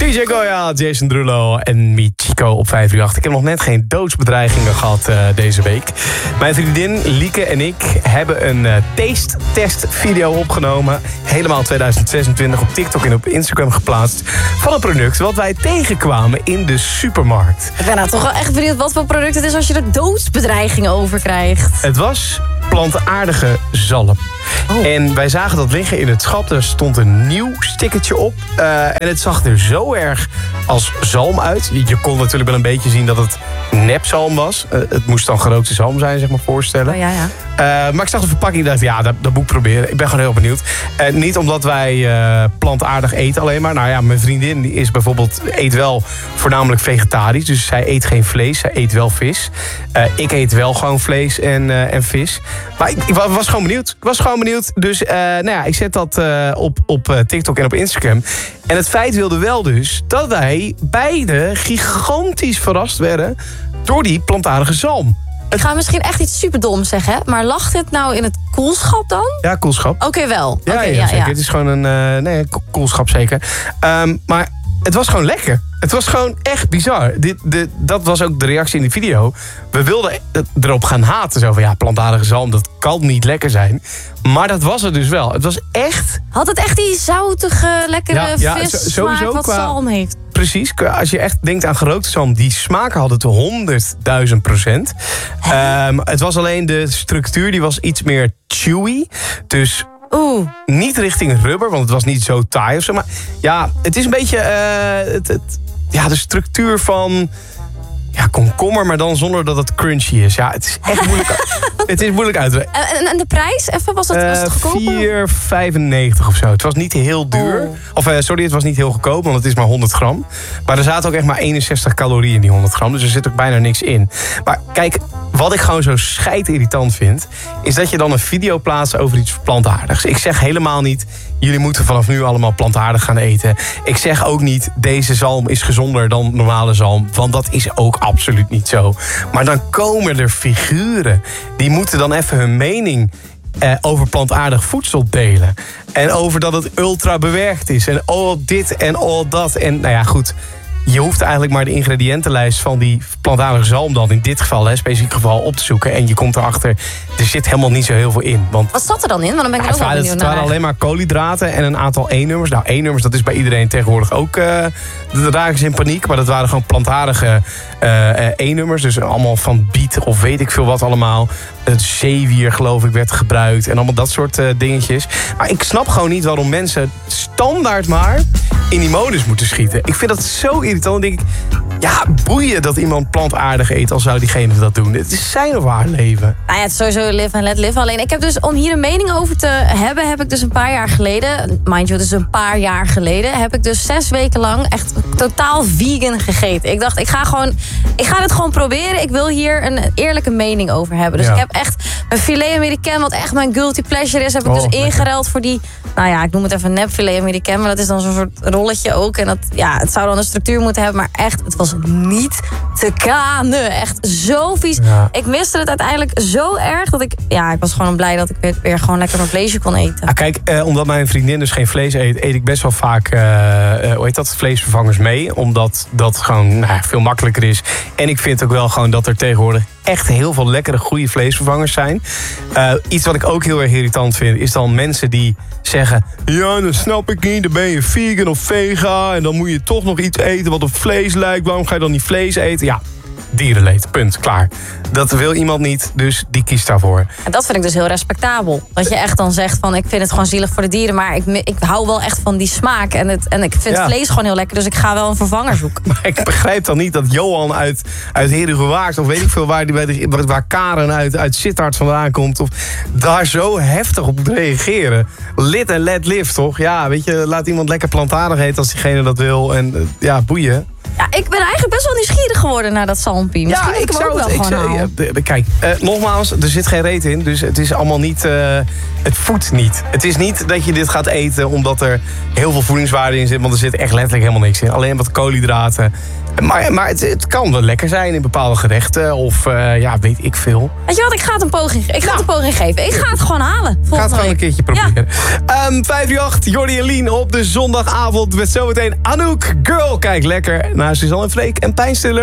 DJ Goya, Jason Derulo en Michiko op 538. Ik heb nog net geen doodsbedreigingen gehad deze week. Mijn vriendin Lieke en ik hebben een taste-test video opgenomen. Helemaal 2026 op TikTok en op Instagram geplaatst. Van een product wat wij tegenkwamen in de supermarkt. Ik ben nou toch wel echt benieuwd wat voor product het is als je er doodsbedreigingen over krijgt. Het was plantaardige zalm. Oh. En wij zagen dat liggen in het schap. Er stond een nieuw stickertje op. En het zag er zo erg als zalm uit. Je kon natuurlijk wel een beetje zien dat het nepzalm was. Het moest dan gerookte zalm zijn, zeg maar, voorstellen. Oh, ja. Maar ik zag de verpakking en dacht, ja, dat moet ik proberen. Ik ben gewoon heel benieuwd. Niet omdat wij plantaardig eten alleen maar. Nou ja, mijn vriendin die is bijvoorbeeld, eet wel voornamelijk vegetarisch. Dus zij eet geen vlees, zij eet wel vis. Ik eet wel gewoon vlees en vis. Maar ik was gewoon benieuwd. Dus ik zet dat op TikTok en op Instagram. En het feit wilde wel dus dat wij beide gigantisch verrast werden door die plantaardige zalm. Ik ga misschien echt iets superdoms zeggen, hè? Maar lag dit nou in het koelschap dan? Ja, koelschap. Oké, wel. Ja, zeker. Het is gewoon een koelschap, zeker. Maar het was gewoon lekker. Het was gewoon echt bizar. Dat was ook de reactie in die video. We wilden erop gaan haten. Zo van, ja, plantaardige zalm, dat kan niet lekker zijn. Maar dat was het dus wel. Het was echt... Had het echt die zoutige, lekkere vissmaak wat zalm heeft? Precies. Als je echt denkt aan gerookte zalm, die smaken hadden het 100.000%. Het was alleen de structuur, die was iets meer chewy. Dus... niet richting rubber, want het was niet zo taai of zo. Maar ja, het is een beetje de structuur van komkommer, maar dan zonder dat het crunchy is. Ja, het is echt moeilijk. Het is moeilijk uit te leggen. En de prijs? Even, was het goedkoper? $4,95 of zo. Het was niet heel duur. Het was niet heel goedkoop, want het is maar 100 gram. Maar er zaten ook echt maar 61 calorieën in die 100 gram. Dus er zit ook bijna niks in. Maar kijk, wat ik gewoon zo scheidirritant vind, is dat je dan een video plaatst over iets plantaardigs. Ik zeg helemaal niet, jullie moeten vanaf nu allemaal plantaardig gaan eten. Ik zeg ook niet, deze zalm is gezonder dan normale zalm. Want dat is ook absoluut niet zo. Maar dan komen er figuren. Die moeten dan even hun mening over plantaardig voedsel delen. En over dat het ultra bewerkt is. En dit en dat. En nou ja, goed. Je hoeft eigenlijk maar de ingrediëntenlijst van die plantaardige zalm dan in dit geval, specifiek geval, op te zoeken. En je komt erachter, er zit helemaal niet zo heel veel in. Want wat zat er dan in? Want dan ben ik ook wel benieuwd naar. Het waren alleen maar koolhydraten en een aantal E-nummers. Nou, E-nummers, dat is bij iedereen tegenwoordig ook. Daar raken ze in paniek. Maar dat waren gewoon plantaardige E-nummers. Dus allemaal van biet of weet ik veel wat allemaal. Het zeewier, geloof ik, werd gebruikt. En allemaal dat soort dingetjes. Maar ik snap gewoon niet waarom mensen standaard maar in die modus moeten schieten. Ik vind dat zo irritant. Dan denk ik, ja, boeien dat iemand plantaardig eet, al zou diegene dat doen. Het is zijn of haar leven. Nou ja, het is sowieso live en let live. Alleen ik heb dus, om hier een mening over te hebben, heb ik dus een paar jaar geleden, mind you, dus een paar jaar geleden, heb ik dus 6 weken lang echt totaal vegan gegeten. Ik dacht, ik ga dit gewoon proberen. Ik wil hier een eerlijke mening over hebben. Dus ik heb echt mijn filet américain, wat echt mijn guilty pleasure is, heb ik dus ingeruild voor die, nou ja, ik noem het even nep filet américain, maar dat is dan zo'n soort rolletje ook. En dat, ja, het zou dan een structuur moeten hebben, maar echt, het was niet te kanen. Echt zo vies. Ja. Ik miste het uiteindelijk zo erg dat ik was gewoon blij dat ik weer gewoon lekker mijn vleesje kon eten. Ah, kijk, omdat mijn vriendin dus geen vlees eet, eet ik best wel vaak vleesvervangers mee. Omdat dat gewoon veel makkelijker is. En ik vind ook wel gewoon dat er tegenwoordig echt heel veel lekkere, goede vleesvervangers zijn. Iets wat ik ook heel erg irritant vind, is dan mensen die zeggen, ja, dat snap ik niet, dan ben je vegan of vega en dan moet je toch nog iets eten wat op vlees lijkt. Waarom ga je dan niet vlees eten? Ja, dierenleed, punt, klaar. Dat wil iemand niet, dus die kiest daarvoor. En dat vind ik dus heel respectabel. Dat je echt dan zegt van, ik vind het gewoon zielig voor de dieren, maar ik hou wel echt van die smaak. En ik vind vlees gewoon heel lekker, dus ik ga wel een vervanger zoeken. Maar ik begrijp dan niet dat Johan uit Herugewaard, of weet ik veel waar Karen uit Sittard vandaan komt, of daar zo heftig op moet reageren. Lit en let live, toch? Ja, weet je, laat iemand lekker plantaardig eten als diegene dat wil. En boeien. Ja, Ik ben eigenlijk best wel nieuwsgierig geworden naar dat zalmpie. Misschien moet ik hem ook wel gewoon halen. Kijk, nogmaals, er zit geen reet in. Dus het is allemaal niet... het voedt niet. Het is niet dat je dit gaat eten omdat er heel veel voedingswaarde in zit. Want er zit echt letterlijk helemaal niks in. Alleen wat koolhydraten. Maar het kan wel lekker zijn in bepaalde gerechten. Of weet ik veel. Weet je wat, ik ga het een poging geven. Ik ga het gewoon halen. Ga het gewoon een keertje proberen. Ja. 538, Jordi en Lien op de zondagavond. Met zometeen Anouk, Girl. Kijk, lekker naar Suzanne en Freek en Pijnstiller.